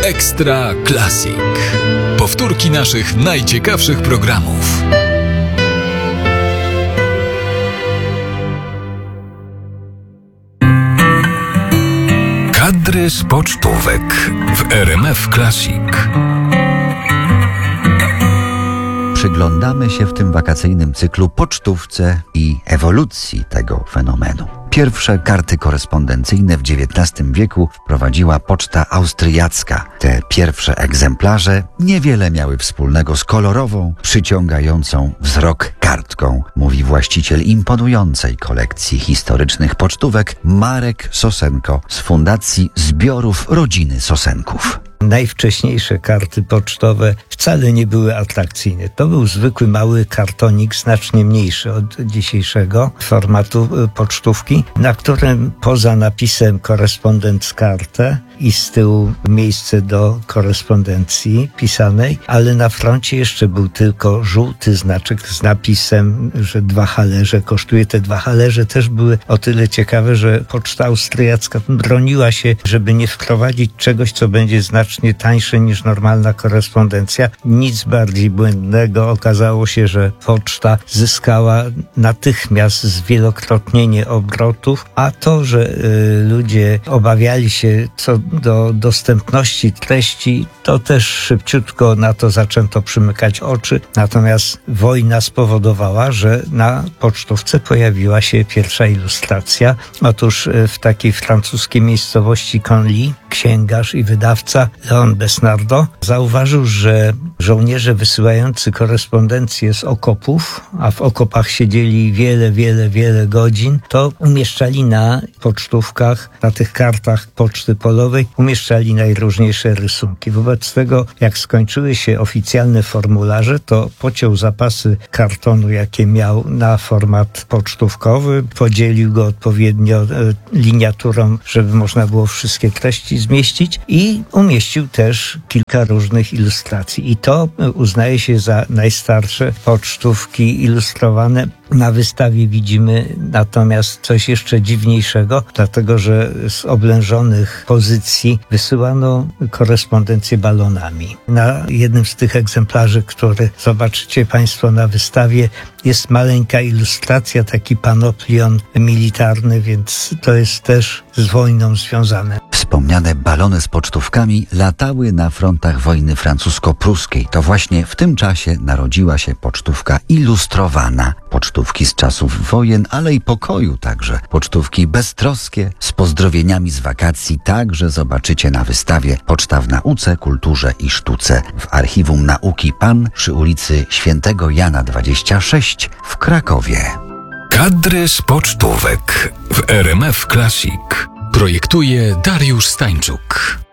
Ekstra Classic. Powtórki naszych najciekawszych programów. Kadry z pocztówek w RMF Classic. Przyglądamy się w tym wakacyjnym cyklu pocztówce i ewolucji tego fenomenu. Pierwsze karty korespondencyjne w XIX wieku wprowadziła poczta austriacka. Te pierwsze egzemplarze niewiele miały wspólnego z kolorową, przyciągającą wzrok kartką, mówi właściciel imponującej kolekcji historycznych pocztówek Marek Sosenko z Fundacji Zbiorów Rodziny Sosenków. Najwcześniejsze karty pocztowe wcale nie były atrakcyjne. To był zwykły mały kartonik, znacznie mniejszy od dzisiejszego formatu pocztówki, na którym poza napisem korespondent kartę i z tyłu miejsce do korespondencji pisanej, ale na froncie jeszcze był tylko żółty znaczek z napisem, że 2 halerze kosztuje. Te 2 halerze też były o tyle ciekawe, że poczta austriacka broniła się, żeby nie wprowadzić czegoś, co będzie znacznie tańsze niż normalna korespondencja. Nic bardziej błędnego. Okazało się, że poczta zyskała natychmiast zwielokrotnienie obrotów, a to, że ludzie obawiali się co do dostępności treści, to też szybciutko na to zaczęto przymykać oczy. Natomiast wojna spowodowała, że na pocztówce pojawiła się pierwsza ilustracja. Otóż w takiej francuskiej miejscowości Conly księgarz i wydawca Léon Besnardo zauważył, że żołnierze wysyłający korespondencję z okopów, a w okopach siedzieli wiele godzin, to umieszczali na pocztówkach, na tych kartach poczty polowej, umieszczali najróżniejsze rysunki. Wobec tego, jak skończyły się oficjalne formularze, to pociął zapasy kartonu, jakie miał, na format pocztówkowy, podzielił go odpowiednio liniaturą, żeby można było wszystkie treści zmieścić i umieścił też kilka różnych ilustracji. I to uznaje się za najstarsze pocztówki ilustrowane. Na wystawie widzimy natomiast coś jeszcze dziwniejszego, dlatego że z oblężonych pozycji wysyłano korespondencję balonami. Na jednym z tych egzemplarzy, który zobaczycie Państwo na wystawie, jest maleńka ilustracja, taki panoplion militarny, więc to jest też z wojną związane. Wspomniane balony z pocztówkami latały na frontach wojny francusko-pruskiej. To właśnie w tym czasie narodziła się pocztówka ilustrowana. Pocztówki z czasów wojen, ale i pokoju także. Pocztówki beztroskie, z pozdrowieniami z wakacji, także zobaczycie na wystawie Poczta w nauce, kulturze i sztuce w Archiwum Nauki PAN przy ulicy Świętego Jana 26 w Krakowie. Kadry z pocztówek w RMF Classic. Projektuje Dariusz Stańczuk.